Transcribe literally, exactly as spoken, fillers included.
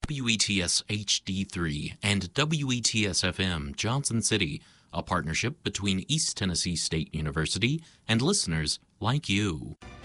W E T S H D three and W E T S F M Johnson City, a partnership between East Tennessee State University and listeners like you.